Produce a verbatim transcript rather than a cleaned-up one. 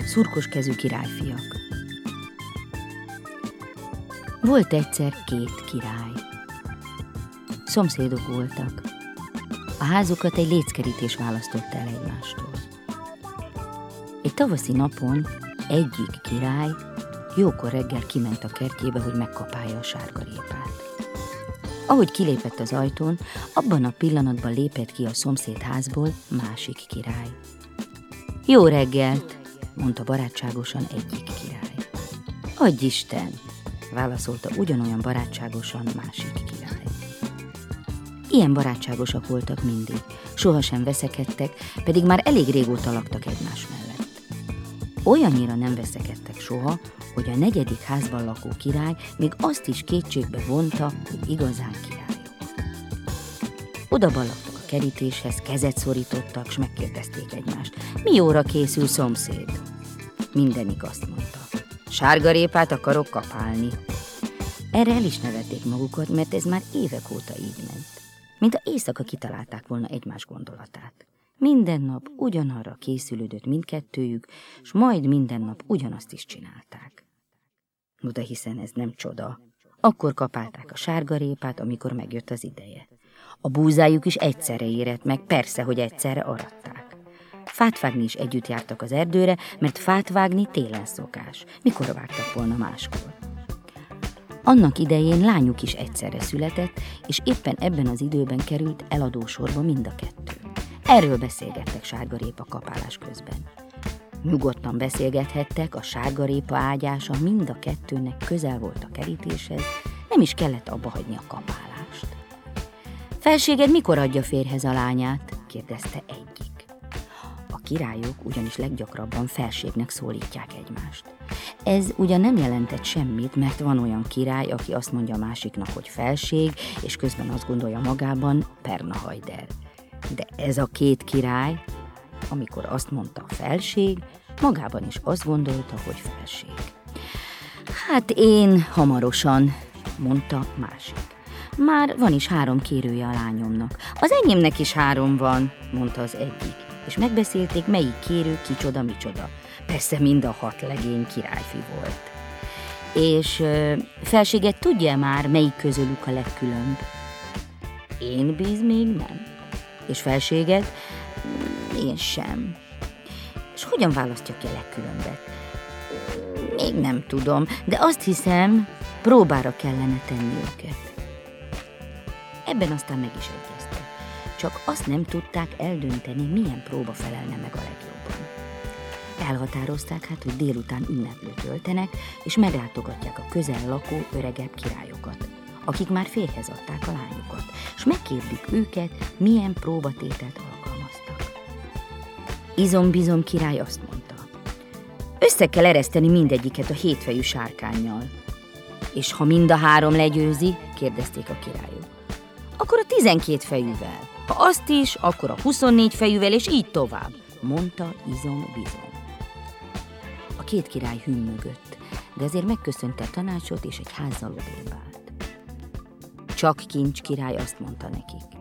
Szurkos kezű királyfiak. Volt egyszer két király. Szomszédok voltak. A házukat egy léckerítés választotta el egymástól. Egy tavaszi napon egyik király jókor reggel kiment a kertjébe, hogy megkapálja a sárgarépát. Ahogy kilépett az ajtón, abban a pillanatban lépett ki a szomszéd házból másik király. Jó reggelt, mondta barátságosan egyik király. Adj Isten, válaszolta ugyanolyan barátságosan másik király. Ilyen barátságosak voltak mindig, sohasem veszekedtek, pedig már elég régóta laktak egymás mellett. Olyannyira nem veszekedtek soha, hogy a negyedik házban lakó király még azt is kétségbe vonta, hogy igazán királyok. Oda ballagtak a kerítéshez, kezet szorítottak, s megkérdezték egymást. Mi jóra készül, szomszéd? Mindenik azt mondta. Sárgarépát akarok kapálni. Erre el is nevették magukat, mert ez már évek óta így ment. Mint a éjszaka kitalálták volna egymás gondolatát. Minden nap ugyanarra készülődött mindkettőjük, s majd minden nap ugyanazt is csinálták. No de hiszen ez nem csoda. Akkor kapálták a sárgarépát, amikor megjött az ideje. A búzájuk is egyszerre érett meg, persze, hogy egyszerre aratták. Fát vágni is együtt jártak az erdőre, mert fát vágni télen szokás. Mikor vágtak volna máskor? Annak idején lányuk is egyszerre született, és éppen ebben az időben került eladósorba mind a kettő. Erről beszélgettek sárgarépa kapálás közben. Nyugodtan beszélgethettek, a sárgarépa ágyása mind a kettőnek közel volt a kerítéshez, nem is kellett abba hagyni a kapálást. Felséged mikor adja férjhez a lányát? Kérdezte egyik. A királyok ugyanis leggyakrabban felségnek szólítják egymást. Ez ugyan nem jelentett semmit, mert van olyan király, aki azt mondja a másiknak, hogy felség, és közben azt gondolja magában, Pernahajder. De ez a két király, amikor azt mondta felség, magában is azt gondolta, hogy felség. Hát én hamarosan, mondta másik. Már van is három kérője a lányomnak. Az enyémnek is három van, mondta az egyik, és megbeszélték, melyik kérő kicsoda micsoda. Persze mind a hat legény királyfi volt. És ö, felséget tudja már, melyik közülük a legkülönbb? Én bíz még nem. És felséged? Én sem. És hogyan választja ki a legkülönbet? Még nem tudom, de azt hiszem, próbára kellene tenni őket. Ebben aztán meg is egyeztek. Csak azt nem tudták eldönteni, milyen próba felelne meg a legjobban. Elhatározták hát, hogy délután ünneplőt töltenek, és meglátogatják a közel lakó öregebb királyokat, akik már férjhez adták a lányukat, és megkérdik őket, milyen próbatételt alkalmaztak. Izom-bizom király azt mondta, össze kell ereszteni mindegyiket a hétfejű sárkánnyal. És ha mind a három legyőzi, kérdezték a királyok, akkor a tizenkét fejűvel, ha azt is, akkor a huszonnégy fejűvel, és így tovább, mondta izom-bizom. A két király hümmögött, de azért megköszönte a tanácsot, és egy házzal odébb állt. Csak Kincs király azt mondta nekik,